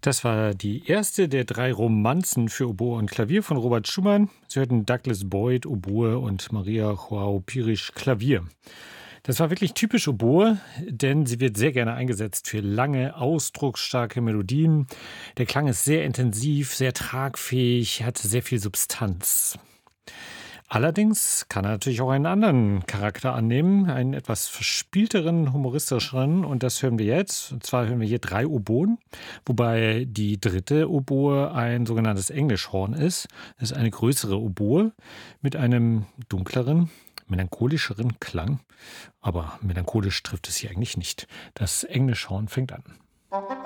Das war die erste der 3 Romanzen für Oboe und Klavier von Robert Schumann. Sie hörten Douglas Boyd, Oboe und Maria Joao Pires, Klavier. Das war wirklich typisch Oboe, denn sie wird sehr gerne eingesetzt für lange, ausdrucksstarke Melodien. Der Klang ist sehr intensiv, sehr tragfähig, hat sehr viel Substanz. Allerdings kann er natürlich auch einen anderen Charakter annehmen, einen etwas verspielteren, humoristischeren. Und das hören wir jetzt. Und zwar hören wir hier 3 Oboen, wobei die dritte Oboe ein sogenanntes Englischhorn ist. Das ist eine größere Oboe mit einem dunkleren, melancholischeren Klang. Aber melancholisch trifft es hier eigentlich nicht. Das Englischhorn fängt an.